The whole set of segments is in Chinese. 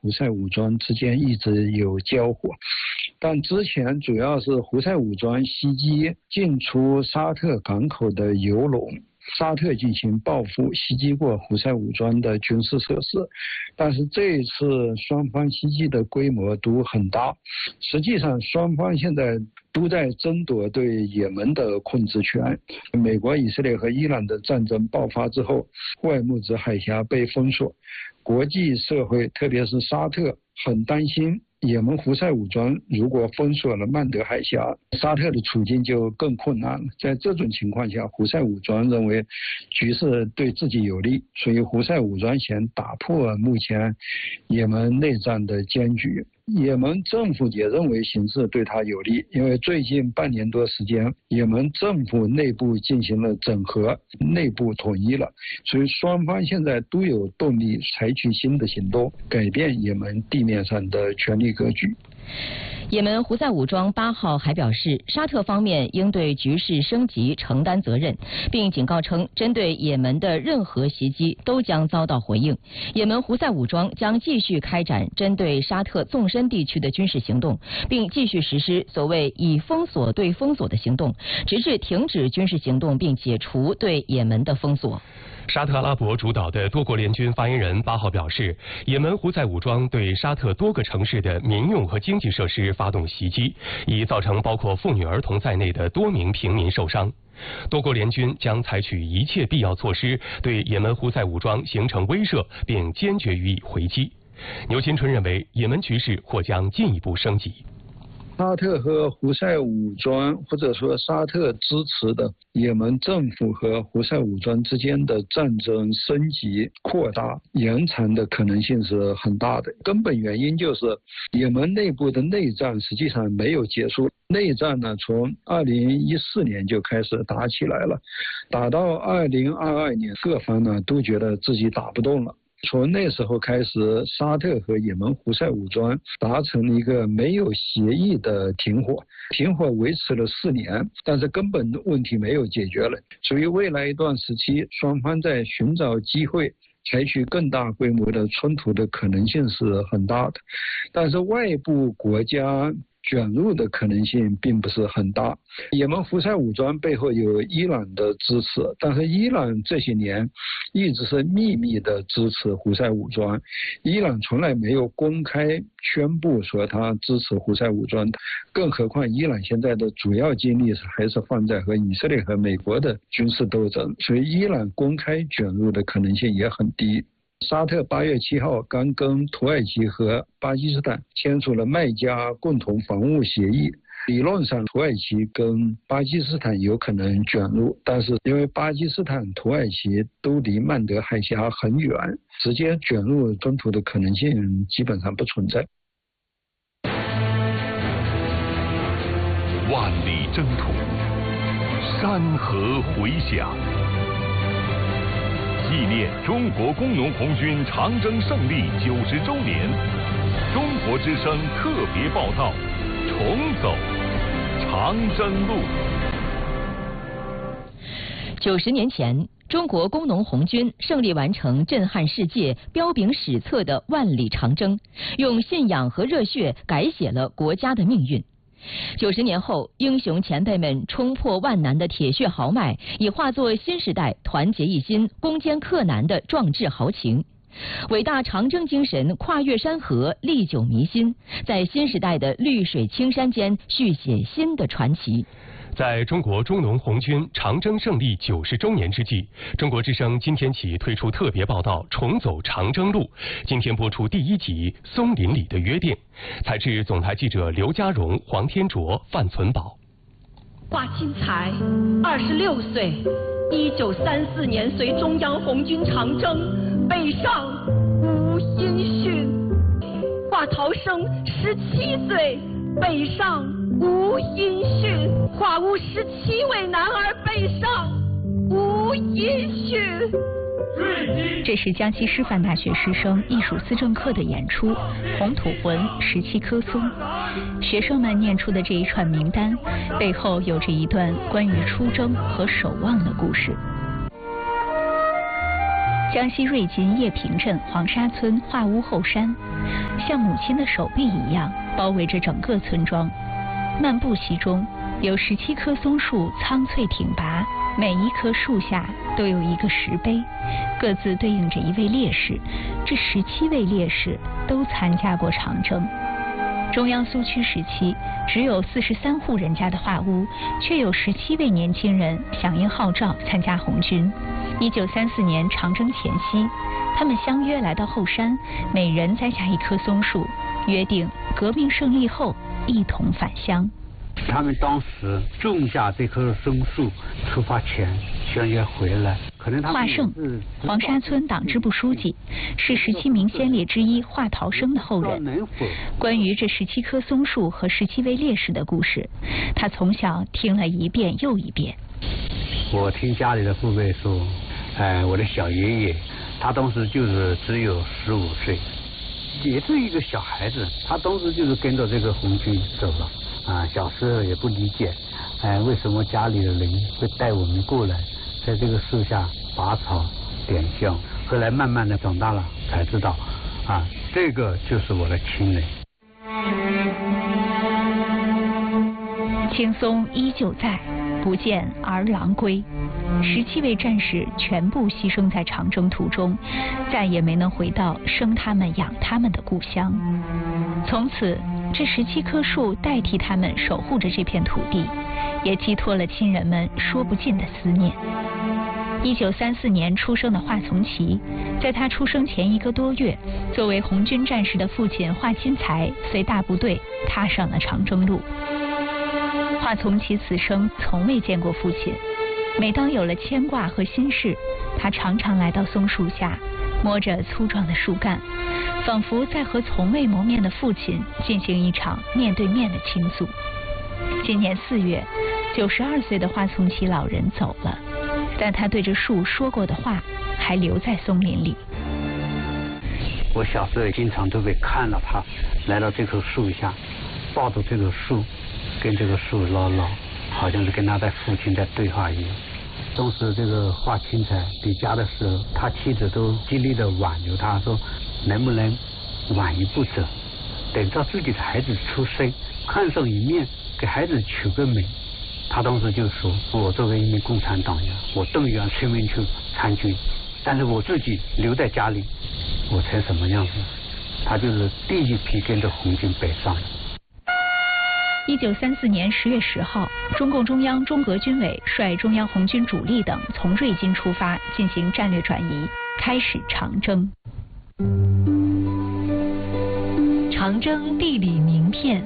胡塞武装之间一直有交火，但之前主要是胡塞武装袭击进出沙特港口的油轮，沙特进行报复，袭击过胡塞武装的军事设施，但是这一次双方袭击的规模都很大。实际上，双方现在都在争夺对也门的控制权。美国、以色列和伊朗的战争爆发之后，霍尔木兹海峡被封锁，国际社会特别是沙特很担心也门胡塞武装如果封锁了曼德海峡，沙特的处境就更困难了。在这种情况下，胡塞武装认为局势对自己有利，所以胡塞武装想打破目前也门内战的僵局。也门政府也认为形势对他有利，因为最近半年多时间，也门政府内部进行了整合，内部统一了，所以双方现在都有动力采取新的行动，改变也门地面上的权力格局。 也门胡塞武装8号还表示，沙特方面应对局势升级承担责任，并警告称，针对也门的任何袭击都将遭到回应。也门胡塞武装将继续开展针对沙特纵深地区的军事行动，并继续实施所谓以封锁对封锁的行动，直至停止军事行动并解除对也门的封锁。 沙特阿拉伯主导的多国联军发言人8号表示，也门胡塞武装对沙特多个城市的民用和经济设施发动袭击，已造成包括妇女儿童在内的多名平民受伤。多国联军将采取一切必要措施，对也门胡塞武装形成威慑，并坚决予以回击。牛新春认为，也门局势或将进一步升级。 沙特和胡塞武装，或者说沙特支持的也门政府和胡塞武装之间的战争升级、扩大、延长的可能性是很大的。根本原因就是也门内部的内战实际上没有结束。内战呢，从2014年就开始打起来了，打到2022年，各方呢都觉得自己打不动了。从那时候开始，沙特和也门胡塞武装达成了一个没有协议的停火，停火维持了4年，但是根本问题没有解决了。所以未来一段时期，双方在寻找机会采取更大规模的冲突的可能性是很大的，但是外部国家卷入的可能性并不是很大。也门胡塞武装背后有伊朗的支持，但是伊朗这些年一直是秘密的支持胡塞武装，伊朗从来没有公开宣布说他支持胡塞武装，更何况伊朗现在的主要精力还是放在和以色列和美国的军事斗争，所以伊朗公开卷入的可能性也很低。沙特8月7号刚跟土耳其和巴基斯坦签署了麦加共同防务协议，理论上土耳其跟巴基斯坦有可能卷入，但是因为巴基斯坦、土耳其都离曼德海峡很远，直接卷入冲突的可能性基本上不存在。 万里征途，山河回响。纪念中国工农红军长征胜利90周年，中国之声特别报道：重走长征路。 90年前，中国工农红军胜利完成震撼世界、彪炳史册的万里长征，用信仰和热血改写了国家的命运。90年后，英雄前辈们冲破万难的铁血豪迈，已化作新时代团结一心、攻坚克难的壮志豪情。伟大长征精神跨越山河，历久弥新，在新时代的绿水青山间续写新的传奇。 在中国中农红军长征胜利90周年之际，中国之声今天起推出特别报道《重走长征路》。今天播出第1集《松林里的约定》，采制总台记者刘家荣、黄天卓、范存宝。 华钦才26岁，1934年随中央红军长征北上无音讯。华陶生17岁，北上无音讯。华屋17位男儿北上无音讯。 这是江西师范大学师生艺术思政课的演出《红土魂17棵松》。学生们念出的这一串名单，背后有着一段关于出征和守望的故事。 江西瑞金叶平镇黄沙村化屋后山，像母亲的手臂一样包围着整个村庄。漫步其中，有17棵松树苍翠挺拔，每一棵树下都有一个石碑，各自对应着一位烈士。这17位烈士都参加过长征。中央苏区时期，只有43户人家的化屋，却有17位年轻人响应号召参加红军。1934年长征前夕，他们相约来到后山，每人栽下一棵松树，约定革命胜利后一同返乡。 他们当时种下这棵松树，出发前相约回来。可能他们华胜，黄沙村党支部书记，是17名先烈之一华陶生的后人。关于这17棵松树和17位烈士的故事，他从小听了一遍又一遍。 我听家里的父辈说，我的小爷爷，他当时就是只有15岁，也是一个小孩子，他当时就是跟着这个红军走了。小时候也不理解，为什么家里的人会带我们过来，在这个树下拔草点香。后来慢慢的长大了，才知道，这个就是我的亲人。 青松依旧在，不见儿郎归。17位战士全部牺牲在长征途中，再也没能回到生他们养他们的故乡。从此，这17棵树代替他们守护着这片土地，也寄托了亲人们说不尽的思念。1934年出生的华从耆，在他出生前1个多月，作为红军战士的父亲华钦才随大部队踏上了长征路。华从耆此生从未见过父亲，每当有了牵挂和心事，他常常来到松树下，摸着粗壮的树干，仿佛在和从未谋面的父亲进行一场面对面的倾诉。今年4月，92岁的华从耆老人走了，但他对着树说过的话还留在松林里。 我小时候经常都会看到他来到这棵树下，抱着这棵树，跟这个树唠唠，好像是跟他的父亲在对话一样。当时这个华钦才离家的时候，他妻子都极力的挽留他，说能不能晚一步走，等到自己的孩子出生，看上一面，给孩子取个名。他当时就说，我作为一名共产党员，我动员村民去参军，但是我自己留在家里，我成什么样子？他就是第一批跟着红军北上。 1934年10月10号，中共中央中革军委率中央红军主力等从瑞金出发，进行战略转移，开始长征。 长征地理名片。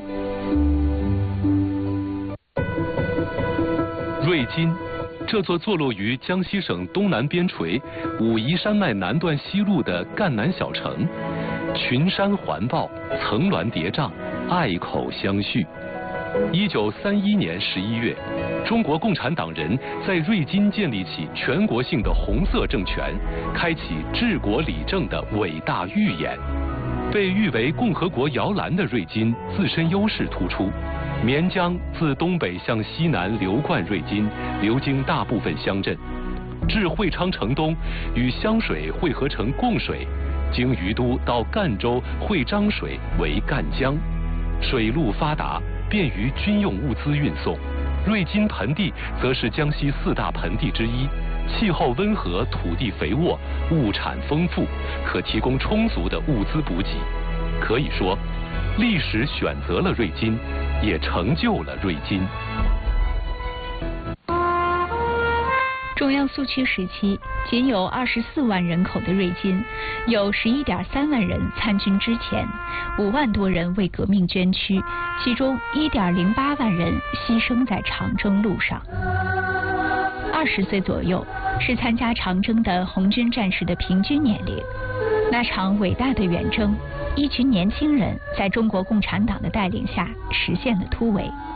瑞金，这座坐落于江西省东南边陲武夷山脉南段西麓的赣南小城，群山环抱，层峦叠嶂，隘口相续。1931年11月，中国共产党人在瑞金建立起全国性的红色政权，开启治国理政的伟大预演。被誉为共和国摇篮的瑞金自身优势突出，绵江自东北向西南流贯瑞金，流经大部分乡镇，至会昌城东，与湘水汇合成贡水，经于都到赣州汇漳水为赣江，水路发达，便于军用物资运送。瑞金盆地则是江西4大盆地之一，气候温和，土地肥沃，物产丰富，可提供充足的物资补给。可以说，历史选择了瑞金，也成就了瑞金。 中央苏区时期，仅有24万人口的瑞金，有11.3万人参军之前，5万多人为革命捐躯，其中1.08万人牺牲在长征路上。20岁左右是参加长征的红军战士的平均年龄。那场伟大的远征，一群年轻人在中国共产党的带领下实现了突围。